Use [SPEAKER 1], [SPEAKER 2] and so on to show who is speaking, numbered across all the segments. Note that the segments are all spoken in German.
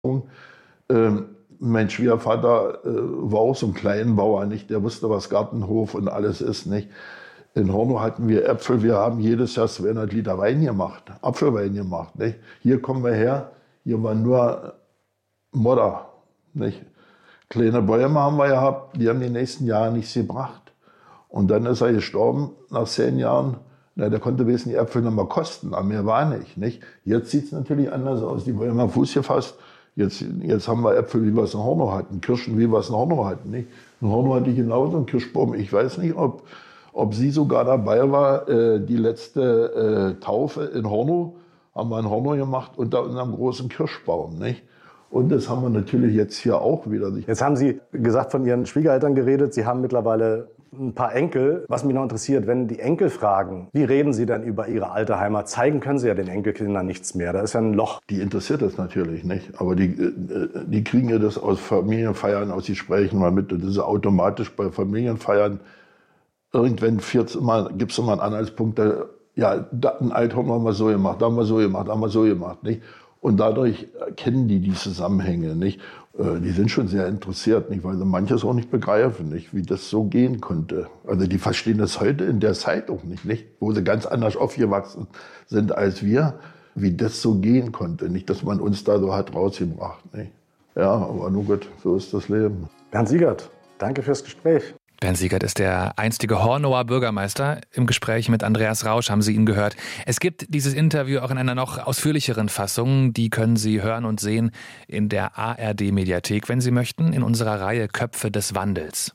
[SPEAKER 1] Mein Schwiegervater war auch so ein Kleinbauer, nicht? Der wusste, was Gartenhof und alles ist, nicht? In Hornow hatten wir Äpfel, wir haben jedes Jahr 200 Liter Wein gemacht, Apfelwein gemacht, nicht? Hier kommen wir her, hier war nur Modder, nicht? Kleine Bäume haben wir gehabt, die haben die nächsten Jahre nichts gebracht. Und dann ist er gestorben nach 10 Jahren. Na, der konnte wesentlich die Äpfel noch mal kosten, aber mehr war nicht? Jetzt sieht es natürlich anders aus, die Bäume haben Fuß gefasst. Jetzt haben wir Äpfel, wie wir es in Hornow hatten, Kirschen, wie wir es in Hornow hatten, nicht? In Hornow hatte ich genauso einen Kirschbaum. Ich weiß nicht, ob sie sogar dabei war, die letzte Taufe in Hornow, haben wir in Hornow gemacht, unter unserem großen Kirschbaum, nicht? Und das haben wir natürlich jetzt hier auch wieder.
[SPEAKER 2] Jetzt haben Sie gesagt, von Ihren Schwiegereltern geredet. Sie haben mittlerweile ein paar Enkel. Was mich noch interessiert, wenn die Enkel fragen, wie reden Sie denn über Ihre alte Heimat? Zeigen können Sie ja den Enkelkindern nichts mehr. Da ist ja ein Loch.
[SPEAKER 1] Die interessiert das natürlich nicht. Aber die kriegen ja das aus Familienfeiern, aus Gesprächen mal mit. Und das ist automatisch bei Familienfeiern. Irgendwann gibt es immer einen Anhaltspunkt, ein Althorn haben wir so gemacht, da haben wir so gemacht, nicht? Und dadurch kennen die Zusammenhänge, nicht? Die sind schon sehr interessiert, nicht? Weil sie manches auch nicht begreifen, nicht? Wie das so gehen konnte. Also die verstehen das heute in der Zeit auch nicht? Wo sie ganz anders aufgewachsen sind als wir, wie das so gehen konnte, nicht? Dass man uns da so hat rausgebracht, nicht? Ja, aber nun gut, so ist das Leben.
[SPEAKER 2] Bernd Siegert, danke fürs Gespräch.
[SPEAKER 3] Bernd Siegert ist der einstige Hornower Bürgermeister. Im Gespräch mit Andreas Rausch haben Sie ihn gehört. Es gibt dieses Interview auch in einer noch ausführlicheren Fassung. Die können Sie hören und sehen in der ARD-Mediathek, wenn Sie möchten, in unserer Reihe Köpfe des Wandels.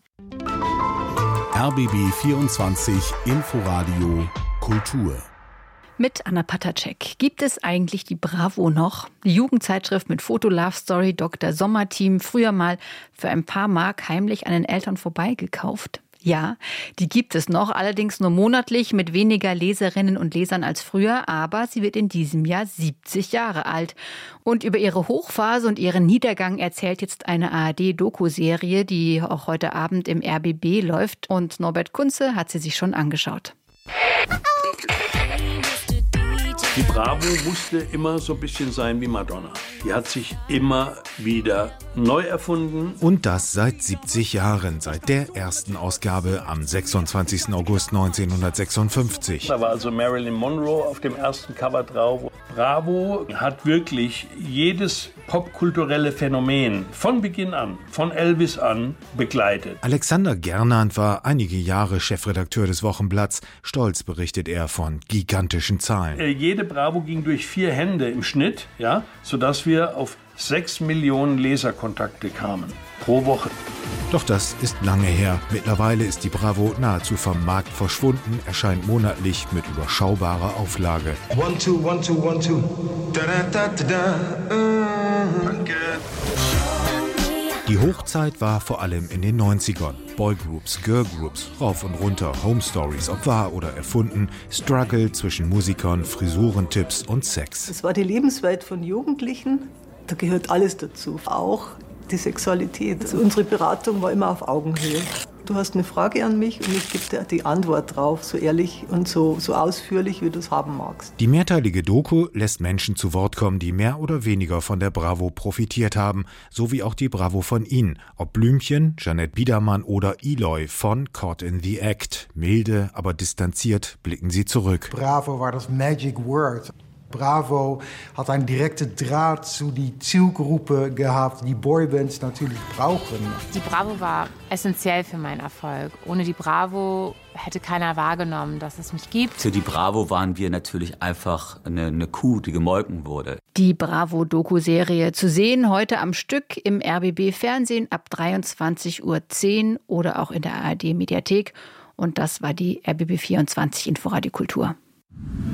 [SPEAKER 4] RBB 24 Inforadio Kultur.
[SPEAKER 5] Mit Anna Patacek. Gibt es eigentlich die Bravo noch? Die Jugendzeitschrift mit Foto-Love-Story Dr. Sommerteam, früher mal für ein paar Mark heimlich an den Eltern vorbeigekauft. Ja, die gibt es noch, allerdings nur monatlich mit weniger Leserinnen und Lesern als früher, aber sie wird in diesem Jahr 70 Jahre alt. Und über ihre Hochphase und ihren Niedergang erzählt jetzt eine ARD-Doku-Serie, die auch heute Abend im RBB läuft. Und Norbert Kunze hat sie sich schon angeschaut.
[SPEAKER 6] Die Bravo musste immer so ein bisschen sein wie Madonna. Die hat sich immer wieder neu erfunden.
[SPEAKER 4] Und das seit 70 Jahren, seit der ersten Ausgabe am 26. August 1956.
[SPEAKER 6] Da war also Marilyn Monroe auf dem ersten Cover drauf. Bravo hat wirklich jedes popkulturelle Phänomen von Beginn an, von Elvis an, begleitet.
[SPEAKER 4] Alexander Gernand war einige Jahre Chefredakteur des Wochenblatts. Stolz berichtet er von gigantischen Zahlen.
[SPEAKER 6] Jede Bravo ging durch 4 Hände im Schnitt, ja, sodass wir auf 6 Millionen Leserkontakte kamen pro Woche.
[SPEAKER 4] Doch das ist lange her. Mittlerweile ist die Bravo nahezu vom Markt verschwunden, erscheint monatlich mit überschaubarer Auflage.
[SPEAKER 7] 1, 2, 1, 2, 1, 2. Da, da, da, da. Danke.
[SPEAKER 4] Die Hochzeit war vor allem in den 90ern. Boygroups, Girlgroups, rauf und runter, Home Stories, ob wahr oder erfunden, Struggle zwischen Musikern, Frisurentipps und Sex.
[SPEAKER 8] Es war die Lebenswelt von Jugendlichen. Da gehört alles dazu, auch die Sexualität. Also unsere Beratung war immer auf Augenhöhe. Du hast eine Frage an mich und ich gebe dir die Antwort drauf, so ehrlich und so ausführlich, wie du es haben magst.
[SPEAKER 4] Die mehrteilige Doku lässt Menschen zu Wort kommen, die mehr oder weniger von der Bravo profitiert haben, so wie auch die Bravo von ihnen. Ob Blümchen, Jeanette Biedermann oder Eloy von Caught in the Act. Milde, aber distanziert blicken sie zurück.
[SPEAKER 9] Bravo war das Magic Word. Bravo hat einen direkten Draht zu die Zielgruppe gehabt, die Boybands natürlich brauchen.
[SPEAKER 10] Die Bravo war essentiell für meinen Erfolg. Ohne die Bravo hätte keiner wahrgenommen, dass es mich gibt.
[SPEAKER 11] Für die Bravo waren wir natürlich einfach eine Kuh, die gemolken wurde.
[SPEAKER 5] Die Bravo-Doku-Serie zu sehen heute am Stück im RBB-Fernsehen ab 23:10 Uhr oder auch in der ARD-Mediathek. Und das war die RBB 24 Inforadio Kultur.